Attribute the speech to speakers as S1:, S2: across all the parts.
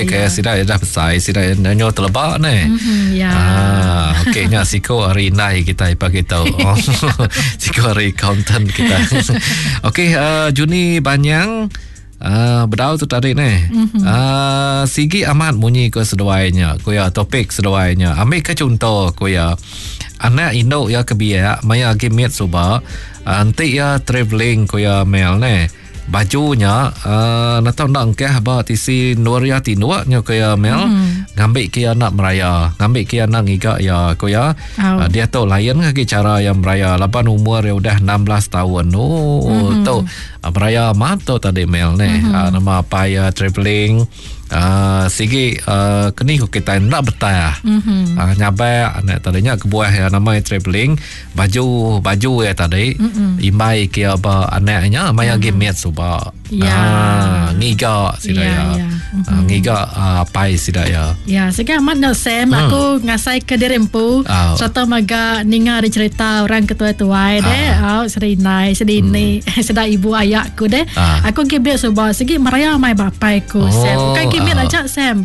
S1: ambil kaya sida dah besar sida nyo terlebak ni. Okey nya siko hari nai kita bagi tahu. Siko hari accountant kita. Okey Juni Banyang Berdau tu tadi ni. Sigi amat bunyi ke seduainya. Kuya topik seduainya. Ambil ke contoh kuya. Anak Indo ya kebiak maya gimit suba. Nanti ya travelling kuya mel ni. Bajunya natau nak engkeh ba tisi Nuria tinua nya kuya mel ngambil kia nak meraya ngambil kia nak ngiga ya kuya dia tahu lain ke cara yang meraya lapan umur ya udah 16 tahun tahu meraya mato tadi mel ni nama apa ya travelling sigi kini kita nak betah nyabai anak tadinya kebuah ya nama travelling baju ya tadi imai kia ba anaknya maya gimit suba ngiga sida ya ngiga apa sida ya
S2: sekarang amat nak Sam aku ngasai ke Derempu serta maga ninga ada cerita orang ketua-tua deh serinai sedini sedang ibu ayahku deh aku gimit suba segi meraya mai bapaiku Sam bukan gimit aja Sam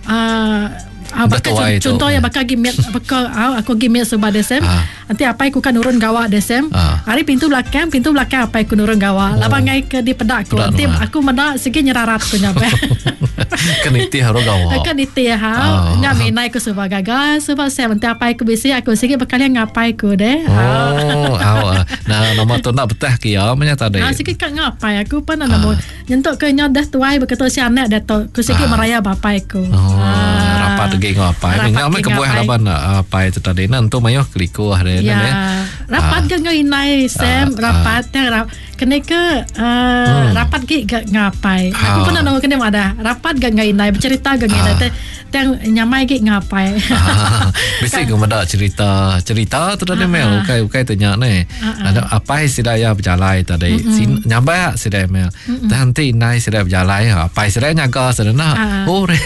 S2: bakal contoh yang bakal gimit bakal aku gimit sebab Desem nanti apa aku kan nurun gawak Desem hari pintu belakang apa aku nurun gawak lapang ngai ke di pedak aku nanti aku mana segi nyerarat aku nyampe
S1: kan itu harus gawak
S2: kan itu nyampe naik ke sebab gagal sebab Sam nanti apa aku bisi aku segi bakal yang ngapai aku deh
S1: nah nama tu nak betah kia menyata deh
S2: segi kan ngapai aku pun nama nyentuk ke nyodah tuai begitu si anak dah tu aku segi meraya bapai aku
S1: rapat geng apa ni ngamai kebuah laban apa itu tadi nanti mayo kliko hari ni
S2: rapat ke ngai Sam rapat kena ke rapat ke ngapai aku pernah nongol kena ada rapat ke ngai bercerita ke ngai tang nyamai ke ngapai
S1: mesti ke ada cerita tu tadi mel ukai tanya ni ada apa sidaya berjalan tadi nyambai sidaya mel nanti nai sidaya berjalan apa sidaya nyaga sedana ore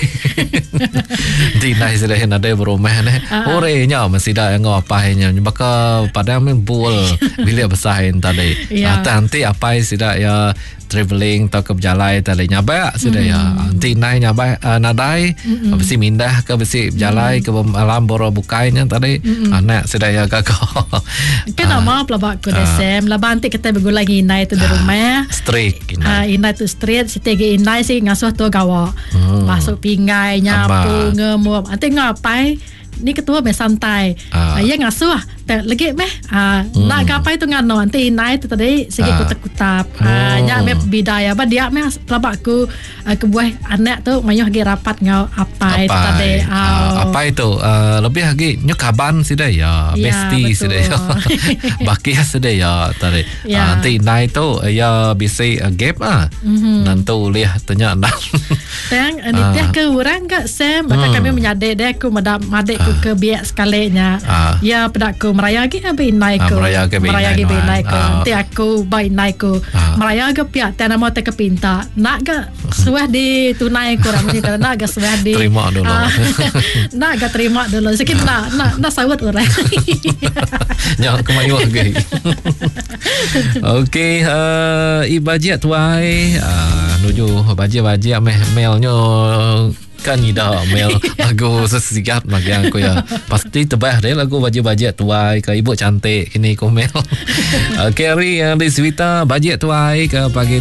S1: di nai sidaya ada berumah ni ore nya mesti dah ngapainya baka pada men bol bilik besahin tadi nanti apa sidaya ya travelling atau ke berjalan tadi nyabak sudah ya nanti naik nyabak nadai besi mindah ke besi berjalan ke malam boro bukainya tadi anak sudah ya kakak
S2: kan nama pelabak ku Desem laban nanti kita bergula lagi inai tu di rumah
S1: street
S2: inai tu street sitege inai si ngasuh tu gawa masuk pinggai nyapu ngemuap nanti ngapai ni ketua me santai ya ngasuh lagi meh nak gapai tu ngano nanti inai tu tadi segi kutap-kutap nya me bidaya ba dia meh pelabakku kebuah anak tu mayuh lagi rapat ngau apa itu tadi
S1: apa itu lebih lagi nyukaban sudah ya besti sudah ya baki sudah ya tadi nanti inai tu ya bisa gap nanti lihat tanya nak
S2: tang dia ke orang ke Sam maka kami menyadek dia aku madek ku ke biak sekalinya ya pedakku meraya ke inai ku meraya ke inai ku nanti aku baik inai ku meraya ke pihak tiada mau te kepinta nak ke suah di tunai kurang ni nak ke suah di
S1: terima dulu
S2: nak ke terima dulu sikit nak sawat orang
S1: jangan kemayu lagi okey ibajet tuai nuju bajet melnya kan ida mel lagu sesigat magang aku ya pasti tebah deh lagu bajet tuai ke ibu cantik ini komel Kerry yang di Swita bajet tuai ke pagi